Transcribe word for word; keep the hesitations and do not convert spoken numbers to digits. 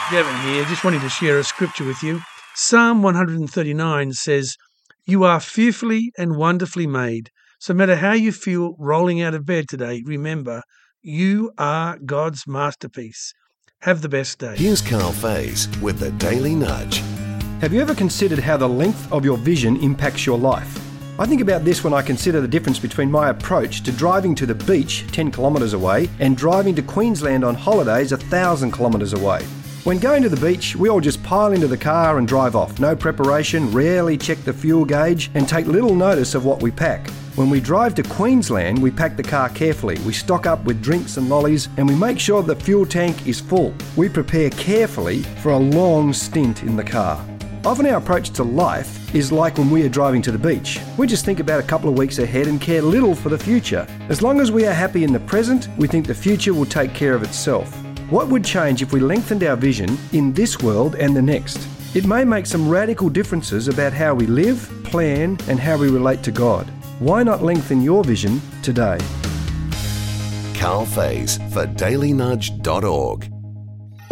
Gavin here, just wanting to share a scripture with you. Psalm one thirty-nine says, "You are fearfully and wonderfully made." So no matter how you feel rolling out of bed today, remember, you are God's masterpiece. Have the best day. Here's Carl Faze with the Daily Nudge. Have you ever considered how the length of your vision impacts your life? I think about this when I consider the difference between my approach to driving to the beach ten kilometres away and driving to Queensland on holidays one thousand kilometres away. When going to the beach, we all just pile into the car and drive off. No preparation, rarely check the fuel gauge and take little notice of what we pack. When we drive to Queensland, we pack the car carefully. We stock up with drinks and lollies and we make sure the fuel tank is full. We prepare carefully for a long stint in the car. Often our approach to life is like when we are driving to the beach. We just think about a couple of weeks ahead and care little for the future. As long as we are happy in the present, we think the future will take care of itself. What would change if we lengthened our vision in this world and the next? It may make some radical differences about how we live, plan, and how we relate to God. Why not lengthen your vision today? Carl Faze for daily nudge dot org.